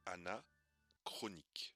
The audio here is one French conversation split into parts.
anachronique.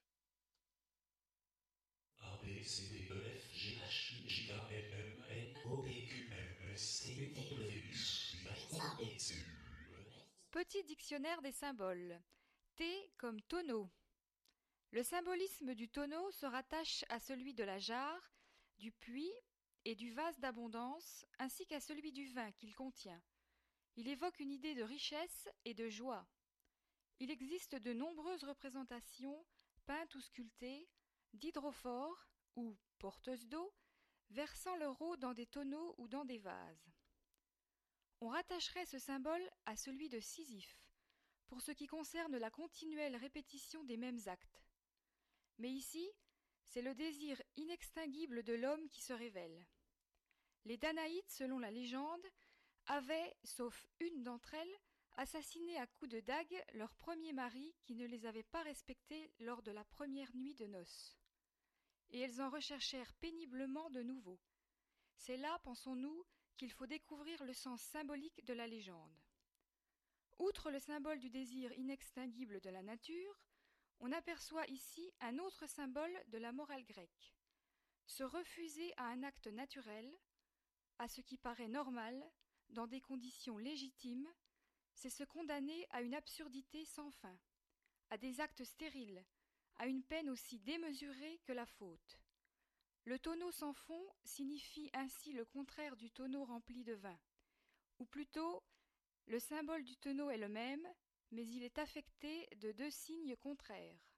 A, B, C, D, E, F, G, H, I, J, K, L, M, N, O, P, Q, R, S, T, U, V, W, X, Y, Z. Petit dictionnaire des symboles. T comme tonneau. Le symbolisme du tonneau se rattache à celui de la jarre, du puits et du vase d'abondance, ainsi qu'à celui du vin qu'il contient. Il évoque une idée de richesse et de joie. Il existe de nombreuses représentations, peintes ou sculptées, d'hydrophores, ou porteuses d'eau, versant leur eau dans des tonneaux ou dans des vases. On rattacherait ce symbole à celui de Sisyphe, pour ce qui concerne la continuelle répétition des mêmes actes. Mais ici, c'est le désir inextinguible de l'homme qui se révèle. Les Danaïdes, selon la légende, avaient, sauf une d'entre elles, assassiné à coups de dague leur premier mari qui ne les avait pas respectés lors de la première nuit de noces. Et elles en recherchèrent péniblement de nouveau. C'est là, pensons-nous, qu'il faut découvrir le sens symbolique de la légende. Outre le symbole du désir inextinguible de la nature, on aperçoit ici un autre symbole de la morale grecque. Se refuser à un acte naturel, à ce qui paraît normal, dans des conditions légitimes, c'est se condamner à une absurdité sans fin, à des actes stériles, à une peine aussi démesurée que la faute. Le tonneau sans fond signifie ainsi le contraire du tonneau rempli de vin, ou plutôt, le symbole du tonneau est le même, mais il est affecté de deux signes contraires.